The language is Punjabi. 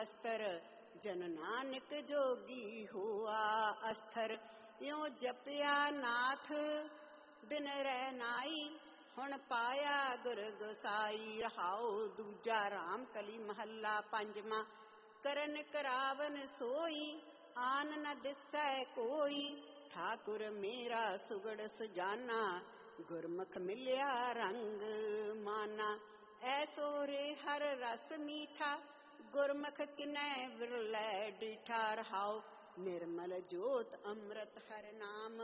ਅਸਤਰ, ਜਨ ਨਾਨਕ ਜੋਗੀ ਹੋਆ ਅਸਥਰ। ਇਉ ਜਪਿਆ ਨਾਥ ਬਿਨ ਰਹਿ ਨਾਈ, ਹੁਣ ਪਾਇਆ ਗੁਰ ਗੋਸਾਈ। ਰਹਾਉ ਦੂਜਾ ਰਾਮ ਕਲੀ ਮਹੱਲਾ ਪੰਜਵਾਂ। ਕਰਨ ਕਰਾਵਨ ਸੋਈ, ਆਨ ਨ ਦਿਸੈ ਕੋਈ। ਠਾਕੁਰ ਮੇਰਾ ਸੁਗੜ ਸੁਜਾਨਾ, ਗੁਰਮੁਖ ਮਿਲਿਆ ਰੰਗ ਮਾਨਾ। ਐਸੋ ਰੇ ਹਰ ਰਸ ਮੀਠਾ, ਗੁਰਮੁਖ ਕਿਨੈ ਵਿਰਲੈ ਡੀਠਾ। ਰਹਾਉ ਨਿਰਮਲ ਜੋਤ ਅੰਮ੍ਰਿਤ ਹਰਿ ਨਾਮ,